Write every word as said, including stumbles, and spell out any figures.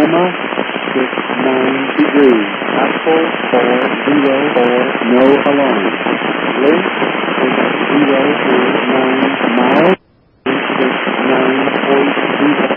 Lima, six nine degrees. Apple four zero four, no alarm. Link six zero two nine miles, six nine point zero.